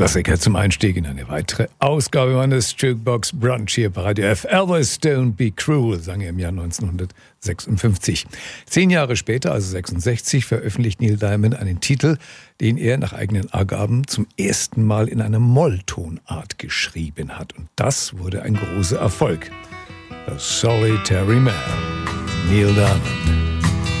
Klassiker zum Einstieg in eine weitere Ausgabe meines Jukebox Brunch hier bei Radio F. Elvis, Don't Be Cruel, sang er im Jahr 1956. 10 Jahre später, also 66, veröffentlicht Neil Diamond einen Titel, den er nach eigenen Angaben zum ersten Mal in einer Molltonart geschrieben hat. Und das wurde ein großer Erfolg. The Solitary Man, Neil Diamond.